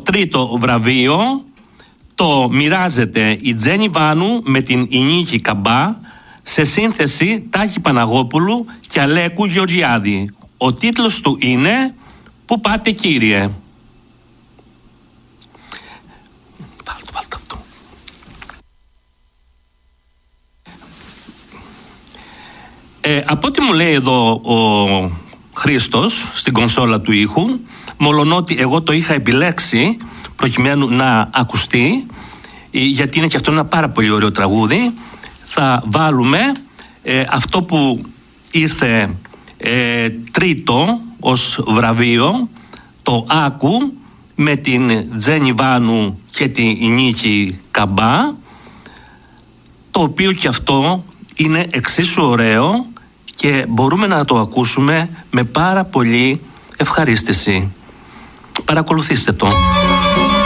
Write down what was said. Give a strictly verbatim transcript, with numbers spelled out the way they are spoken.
τρίτο βραβείο το μοιράζεται η Τζένι Βάνου με την Νίκη Καμπά σε σύνθεση Τάκη Παναγόπουλου και Αλέκου Γεωργιάδη. Ο τίτλος του είναι «Πού πάτε κύριε?» Βάλτε, βάλτε αυτό. Ε, από ό,τι μου λέει εδώ ο Χρήστος στην κονσόλα του ήχου, μολονότι εγώ το είχα επιλέξει προκειμένου να ακουστεί, γιατί είναι και αυτό ένα πάρα πολύ ωραίο τραγούδι, θα βάλουμε ε, αυτό που ήρθε ε, τρίτο ως βραβείο, το Άκου, με την Τζένι Βάνου και την Νίκη Καμπά, το οποίο και αυτό είναι εξίσου ωραίο και μπορούμε να το ακούσουμε με πάρα πολύ ευχαρίστηση. Παρακολουθήστε το.